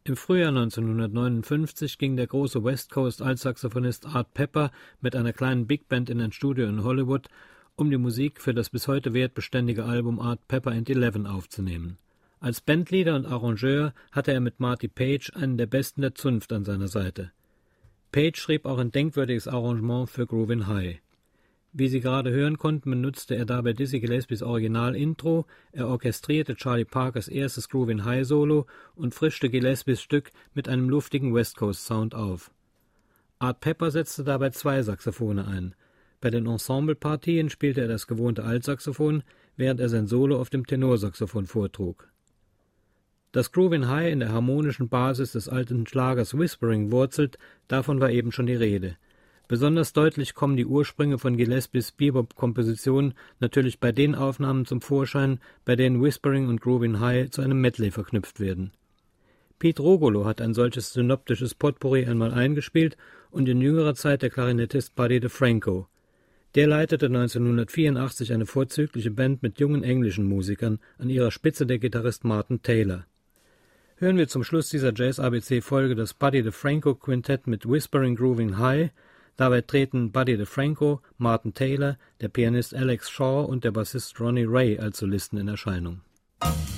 Im Frühjahr 1959 ging der große West Coast Altsaxophonist Art Pepper mit einer kleinen Big Band in ein Studio in Hollywood, um die Musik für das bis heute wertbeständige Album Art Pepper and 11 aufzunehmen. Als Bandleader und Arrangeur hatte er mit Marty Page einen der Besten der Zunft an seiner Seite. Page schrieb auch ein denkwürdiges Arrangement für Groovin' High. Wie Sie gerade hören konnten, benutzte er dabei Dizzy Gillespies Original-Intro, er orchestrierte Charlie Parkers erstes Groovin' High Solo und frischte Gillespies Stück mit einem luftigen West Coast Sound auf. Art Pepper setzte dabei 2 Saxophone ein. Bei den Ensemblepartien spielte er das gewohnte Altsaxophon, während er sein Solo auf dem Tenorsaxophon vortrug. Dass Groovin' High in der harmonischen Basis des alten Schlagers Whispering wurzelt, davon war eben schon die Rede. Besonders deutlich kommen die Ursprünge von Gillespies Bebop-Kompositionen natürlich bei den Aufnahmen zum Vorschein, bei denen Whispering und Groovin' High zu einem Medley verknüpft werden. Pete Rugolo hat ein solches synoptisches Potpourri einmal eingespielt und in jüngerer Zeit der Klarinettist Buddy DeFranco. Der leitete 1984 eine vorzügliche Band mit jungen englischen Musikern, an ihrer Spitze der Gitarrist Martin Taylor. Hören wir zum Schluss dieser Jazz-ABC-Folge das Buddy DeFranco Quintett mit Whispering Groovin' High. Dabei treten Buddy DeFranco, Martin Taylor, der Pianist Alex Shaw und der Bassist Ronnie Ray als Solisten in Erscheinung.